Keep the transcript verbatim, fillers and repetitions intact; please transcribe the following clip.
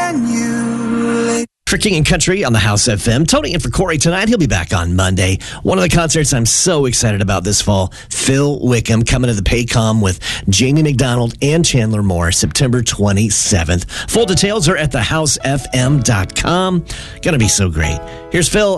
when you... For King and Country on the House F M. Tony in for Corey tonight. He'll be back on Monday. One of the concerts I'm so excited about this fall, Phil Wickham coming to the Paycom with Jamie McDonald and Chandler Moore, September twenty-seventh. Full details are at the house f m dot com. Gonna be so great. Here's Phil.